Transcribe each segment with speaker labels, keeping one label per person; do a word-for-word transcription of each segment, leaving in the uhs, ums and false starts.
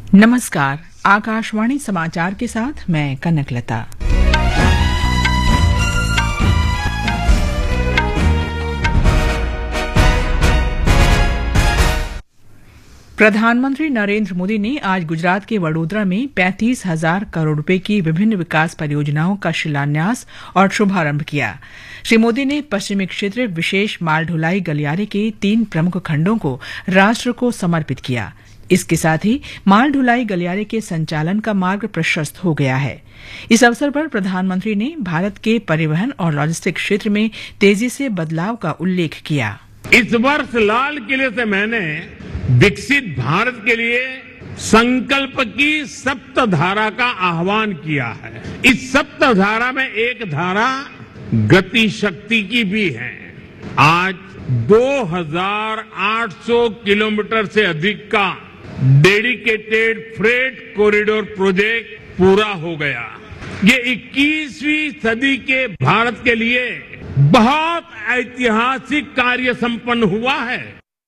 Speaker 1: नमस्कार। आकाशवाणी समाचार के साथ मैं कनकलता। प्रधानमंत्री नरेंद्र मोदी ने आज गुजरात के वडोदरा में पैंतीस हजार करोड़ रुपए की विभिन्न विकास परियोजनाओं का शिलान्यास और शुभारंभ किया। श्री मोदी ने पश्चिमी क्षेत्र विशेष माल ढुलाई गलियारे के तीन प्रमुख खंडों को राष्ट्र को समर्पित किया। इसके साथ ही माल ढुलाई गलियारे के संचालन का मार्ग प्रशस्त हो गया है। इस अवसर पर प्रधानमंत्री ने भारत के परिवहन और लॉजिस्टिक क्षेत्र में तेजी से बदलाव का उल्लेख किया।
Speaker 2: इस वर्ष लाल किले से मैंने विकसित भारत के लिए संकल्प की सप्तधारा का आह्वान किया है। इस सप्तधारा में एक धारा गति शक्ति की भी है। आज दो हजार आठ सौ किलोमीटर से अधिक का डेडिकेटेड फ्रेट कॉरिडोर प्रोजेक्ट पूरा हो गया। ये इक्कीसवीं सदी के भारत के लिए बहुत ऐतिहासिक कार्य संपन्न हुआ है।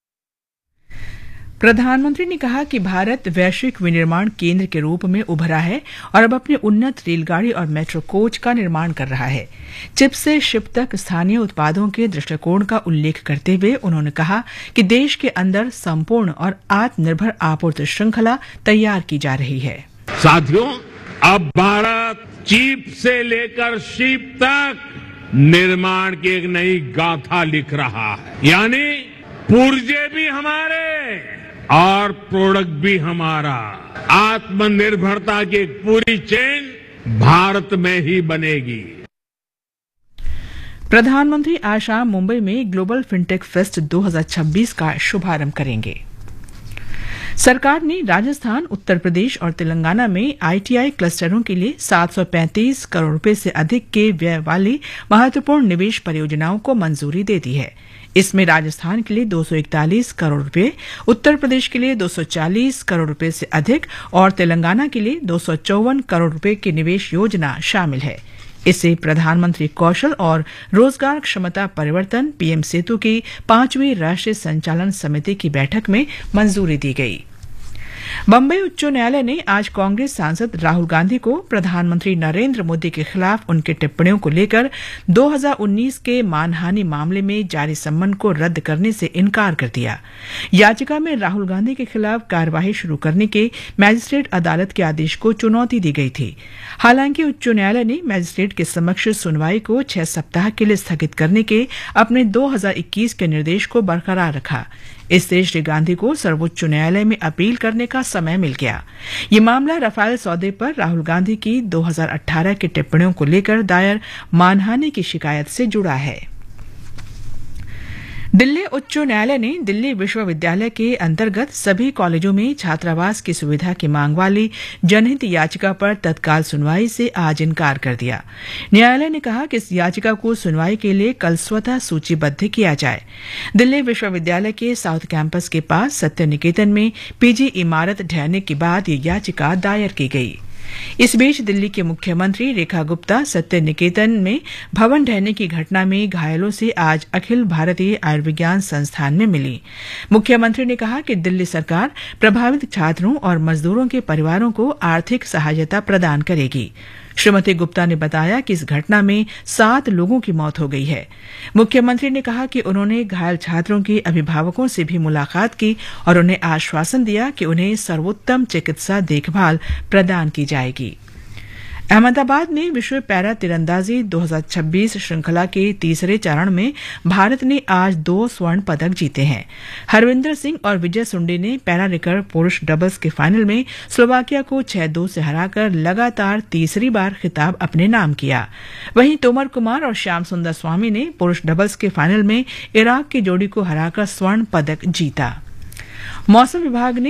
Speaker 1: प्रधानमंत्री ने कहा कि भारत वैश्विक विनिर्माण केंद्र के रूप में उभरा है और अब अपने उन्नत रेलगाड़ी और मेट्रो कोच का निर्माण कर रहा है। चिप से शिप तक स्थानीय उत्पादों के दृष्टिकोण का उल्लेख करते हुए उन्होंने कहा कि देश के अंदर संपूर्ण और आत्मनिर्भर आपूर्ति श्रृंखला तैयार की जा रही है।
Speaker 2: साथियों, अब भारत चिप से लेकर शिप तक निर्माण की एक नई गाथा लिख रहा है। यानी पुर्जे भी हमारे और प्रोडक्ट भी हमारा। आत्मनिर्भरता की एक पूरी चेन भारत में ही बनेगी।
Speaker 1: प्रधानमंत्री आज शाम मुंबई में ग्लोबल फिनटेक फेस्ट दो हजार छब्बीस का शुभारंभ करेंगे। सरकार ने राजस्थान, उत्तर प्रदेश और तेलंगाना में आईटीआई क्लस्टरों के लिए सात सौ पैंतीस करोड़ रुपए से अधिक के व्यय वाली महत्वपूर्ण निवेश परियोजनाओं को मंजूरी दे दी है। इसमें राजस्थान के लिए दो सौ इकतालीस करोड़ रुपए, उत्तर प्रदेश के लिए दो सौ चालीस करोड़ रुपए से अधिक और तेलंगाना के लिए दो सौ चौवन करोड़ रुपए की निवेश योजना शामिल है। इसे प्रधानमंत्री कौशल और रोजगार क्षमता परिवर्तन पीएम सेतु की पांचवीं राष्ट्रीय संचालन समिति की बैठक में मंजूरी दी गई। बम्बई उच्च न्यायालय ने आज कांग्रेस सांसद राहुल गांधी को प्रधानमंत्री नरेंद्र मोदी के खिलाफ उनकी टिप्पणियों को लेकर दो हजार उन्नीस के मानहानि मामले में जारी सम्मन को रद्द करने से इनकार कर दिया। याचिका में राहुल गांधी के खिलाफ कार्यवाही शुरू करने के मैजिस्ट्रेट अदालत के आदेश को चुनौती दी गई थी। हालांकि उच्च न्यायालय ने मैजिस्ट्रेट के समक्ष सुनवाई को छह सप्ताह के लिए स्थगित करने के अपने दो हजार इक्कीस के निर्देश को बरकरार रखा। इससे श्री गांधी को सर्वोच्च न्यायालय में अपील करने का समय मिल गया। ये मामला राफेल सौदे पर राहुल गांधी की दो हजार अठारह की टिप्पणियों को लेकर दायर मानहानि की शिकायत से जुड़ा है। दिल्ली उच्च न्यायालय ने दिल्ली विश्वविद्यालय के अंतर्गत सभी कॉलेजों में छात्रावास की सुविधा की मांग वाली जनहित याचिका पर तत्काल सुनवाई से आज इनकार कर दिया। न्यायालय ने कहा कि इस याचिका को सुनवाई के लिए कल स्वतः सूचीबद्ध किया जाए। दिल्ली विश्वविद्यालय के साउथ कैंपस के पास सत्य निकेतन में पीजी इमारत ढहने के बाद ये याचिका दायर की गई। इस बीच दिल्ली के मुख्यमंत्री रेखा गुप्ता सत्य निकेतन में भवन ढहने की घटना में घायलों से आज अखिल भारतीय आयुर्विज्ञान संस्थान में मिली। मुख्यमंत्री ने कहा कि दिल्ली सरकार प्रभावित छात्रों और मजदूरों के परिवारों को आर्थिक सहायता प्रदान करेगी। श्रीमती गुप्ता ने बताया कि इस घटना में सात लोगों की मौत हो गई है। मुख्यमंत्री ने कहा कि उन्होंने घायल छात्रों के अभिभावकों से भी मुलाकात की और उन्हें आश्वासन दिया कि उन्हें सर्वोत्तम चिकित्सा देखभाल प्रदान की जाएगी। अहमदाबाद में विश्व पैरा तीरंदाजी दो हजार छब्बीस श्रृंखला के तीसरे चरण में भारत ने आज दो स्वर्ण पदक जीते हैं। हरविंदर सिंह और विजय सुंडे ने पैरा रिकर्व पुरुष डबल्स के फाइनल में स्लोवाकिया को छह दो से हराकर लगातार तीसरी बार खिताब अपने नाम किया। वहीं तोमर कुमार और श्याम सुंदर स्वामी ने पुरुष डबल्स के फाइनल में इराक की जोड़ी को हराकर स्वर्ण पदक जीता। मौसम विभाग ने